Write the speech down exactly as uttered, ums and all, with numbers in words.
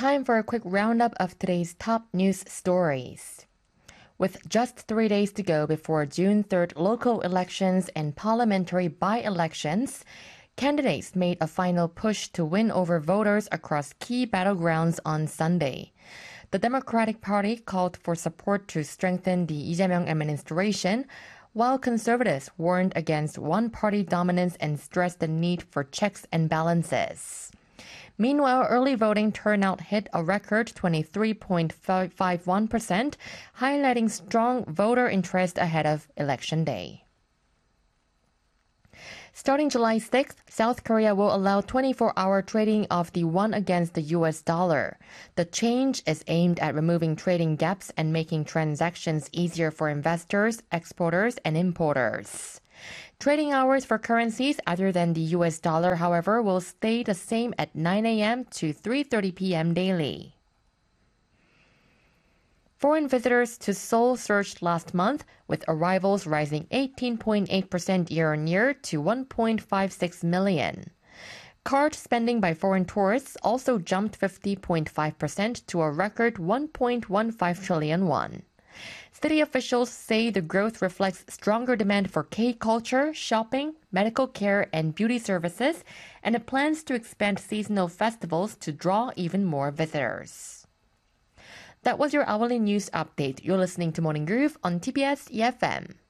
time for a quick roundup of today's top news stories. With just three days to go before June third local elections and parliamentary by-elections, candidates made a final push to win over voters across key battlegrounds on Sunday. The Democratic Party called for support to strengthen the Lee Jae-myung administration, while conservatives warned against one-party dominance and stressed the need for checks and balances. Meanwhile, early voting turnout hit a record twenty-three point five one percent, highlighting strong voter interest ahead of Election Day. Starting July sixth, South Korea will allow twenty-four hour trading of the won against the U S dollar. The change is aimed at removing trading gaps and making transactions easier for investors, exporters, and importers. Trading hours for currencies other than the U S dollar, however, will stay the same at nine a.m. to three thirty p.m. daily. Foreign visitors to Seoul surged last month, with arrivals rising eighteen point eight percent year-on-year to one point five six million. Card spending by foreign tourists also jumped fifty point five percent to a record one point one five trillion won. City officials say the growth reflects stronger demand for K-culture, shopping, medical care, and beauty services, and it plans to expand seasonal festivals to draw even more visitors. That was your hourly news update. You're listening to Morning Groove on T B S E F M.